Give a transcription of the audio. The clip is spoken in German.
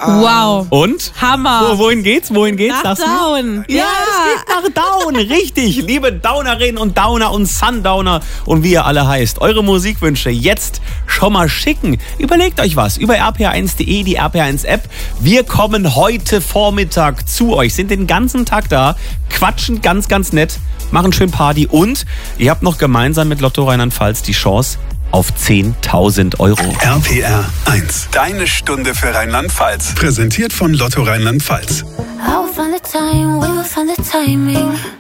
Wow. Und? Hammer. Wohin geht's? Nach Sagst du? Down. Ja, es geht nach Down, richtig. Liebe Downerinnen und Downer und Sundowner und wie ihr alle heißt, eure Musikwünsche jetzt schon mal schicken. Überlegt euch was über rpa1.de, die RPA1-App. Wir kommen heute Vormittag zu euch, sind den ganzen Tag da, quatschen ganz, ganz nett, machen schön Party und ihr habt noch gemeinsam mit Lotto Rheinland-Pfalz die Chance auf 10.000 Euro. RPR 1. Deine Stunde für Rheinland-Pfalz. Präsentiert von Lotto Rheinland-Pfalz. I will find the time, we will find the timing.